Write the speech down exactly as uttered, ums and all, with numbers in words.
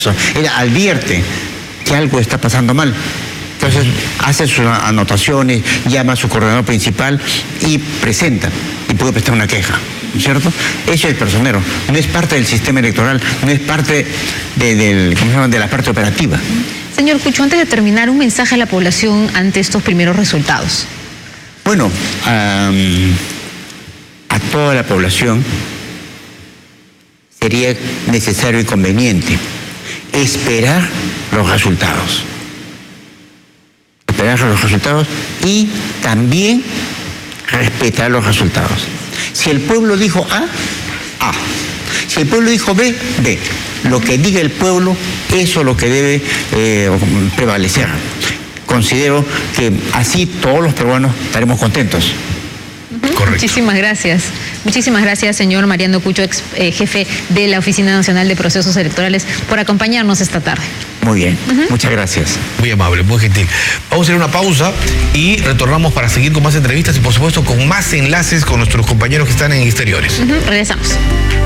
Él advierte que algo está pasando mal. Entonces hace sus anotaciones, llama a su coordinador principal y presenta, y puede prestar una queja, ¿cierto? Eso es el personero, no es parte del sistema electoral, no es parte de, del, ¿cómo se llama? de la parte operativa. Señor Cucho, antes de terminar, un mensaje a la población ante estos primeros resultados. Bueno, um, a toda la población sería necesario y conveniente esperar los resultados. Esperar los resultados y también respetar los resultados. Si el pueblo dijo A, A. Si el pueblo dijo B, B. Lo que diga el pueblo, eso es lo que debe eh, prevalecer. Considero que así todos los peruanos estaremos contentos. Correcto. Muchísimas gracias. Muchísimas gracias, señor Mariano Cucho, ex eh, jefe de la Oficina Nacional de Procesos Electorales, por acompañarnos esta tarde. Muy bien, uh-huh. Muchas gracias. Muy amable, muy gentil. Vamos a hacer una pausa y retornamos para seguir con más entrevistas y, por supuesto, con más enlaces con nuestros compañeros que están en exteriores. Uh-huh. Regresamos.